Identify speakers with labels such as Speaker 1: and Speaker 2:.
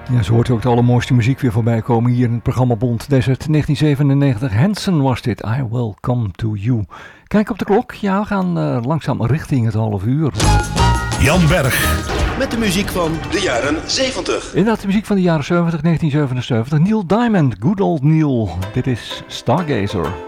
Speaker 1: Ja, zo hoort u ook de allermooiste muziek weer voorbij komen hier in het programma Bond. Deze uit 1997. Hanson was dit. I Will Come To You. Kijk op de klok. Ja, we gaan langzaam richting het half uur.
Speaker 2: Jan Berg.
Speaker 3: Met de muziek van de jaren 70.
Speaker 1: Inderdaad, de muziek van de jaren 70, 1977. Neil Diamond, good old Neil. Dit is Stargazer.